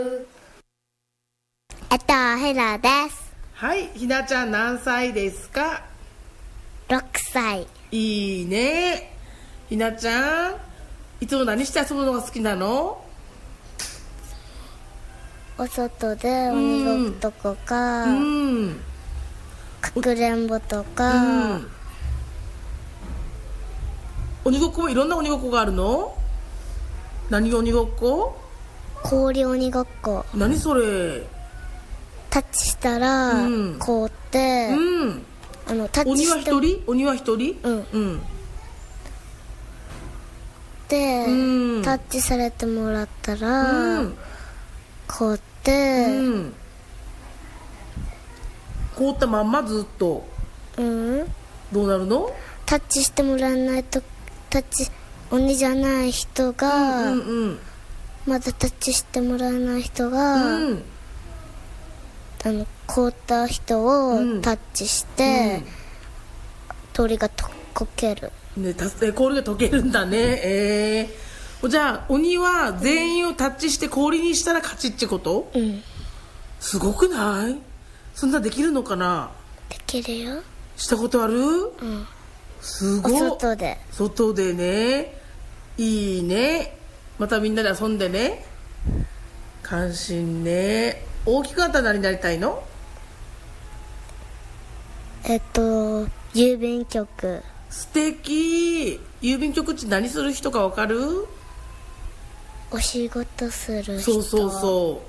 ヘラです。 はい、ひなちゃん何歳ですか ？6歳。 いいね。ひなちゃん、いつも何して遊ぶのが好きなの？ お外で鬼ごっことか、かくれんぼとか、 鬼ごっこもいろんな鬼ごっこがあるの？何鬼ごっこ？ 氷鬼ごっこ。 何それ？ タッチしたら凍って、タッチして鬼は一人？ で、タッチされてもらったら、凍って、 凍ったまんまずっと、どうなるの？ タッチしてもらわないと、鬼じゃない人が、まだタッチしてもらえない人が、凍った人をタッチして、氷が溶ける、 氷が溶けるんだね。じゃあ鬼は全員をタッチして氷にしたら勝ちってこと？すごくない？そんなできるのかな？ できるよ。 したことある？すごい。外でね。いいね。またみんなで遊んでね。関心ね。大きくなったら何になりたいの？ 郵便局。 素敵。郵便局って何する人かわかる？ お仕事する人。 そう。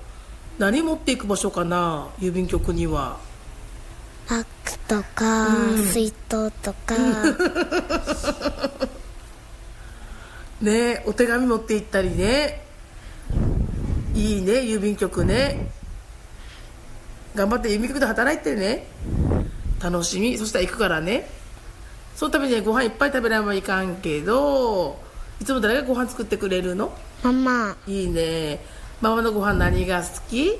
何持っていく場所かな、郵便局には。 バッグとか、水筒とかね、お手紙持って行ったりね。いいね、郵便局ね。頑張って郵便局で働いてね。楽しみ。そしたら行くからね。そのためにご飯いっぱい食べないといかんけど、いつも誰がご飯作ってくれるの？ ママ。 いいね。ママのご飯何が好き？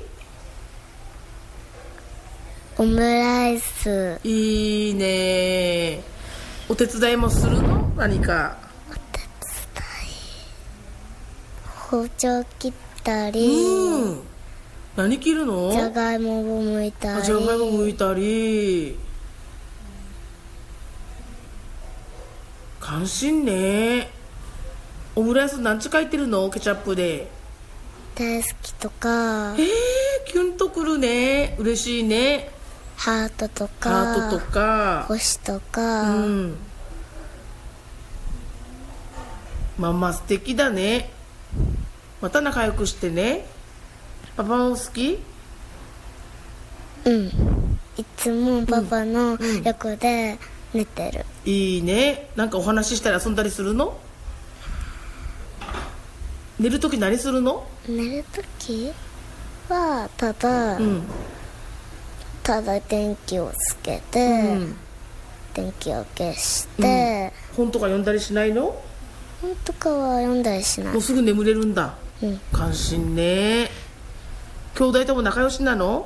オムライス。 いいね。お手伝いもするの？何かお手伝い、包丁切ったり、 何切るの？ じゃがいもを剥いたり。 じゃがいも剥いたり。関心ね。オムライス何つ書いてるの？ケチャップで。 大好きとか。 キュンとくるね。嬉しいね。 ハートとか星とか、 ママ素敵だね。また仲良くしてね。パパも好き？ いつもパパの横で寝てる。 いいね。なんかお話ししたり遊んだりするの？寝るとき何するの？ 寝るときはただ電気をつけて、電気を消して、 本とか読んだりしないの？ 本とかは読んだりしない。 もうすぐ眠れるんだ。関心ね。兄弟とも仲良しなの？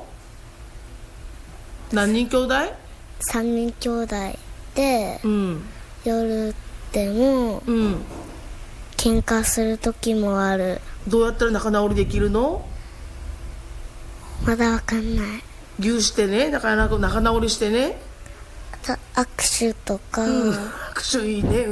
何人兄弟 ？3人兄弟で、夜でも、喧嘩する時もある。 どうやったら仲直りできるの？ まだわかんない。 ぎゅうしてね、仲直りしてね。 握手とか、 握手いいね。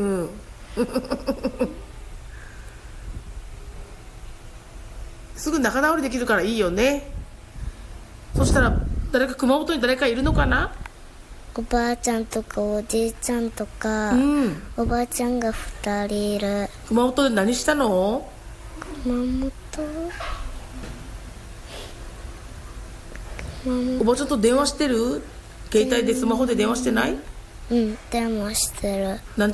すぐ仲直りできるからいいよね。そしたら熊本に誰かいるのかな？ おばあちゃんとかおじいちゃんとか、おばあちゃんが2人いる。 熊本で何したの？おばあちゃんと電話してる？携帯でスマホで電話してない？ 電話してる。 なん